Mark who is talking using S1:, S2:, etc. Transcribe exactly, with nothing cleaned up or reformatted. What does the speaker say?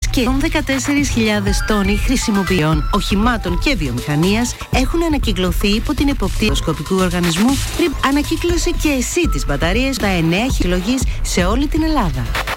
S1: και δεκατέσσερις χιλιάδες τόνοι χρησιμοποιών οχημάτων και βιομηχανίας έχουν ανακυκλωθεί υπό την εποπτεία του σκοπικού οργανισμού. Ανακύκλωσε και εσύ τις μπαταρίες στα εννέα χιλιολογίες σε όλη την Ελλάδα.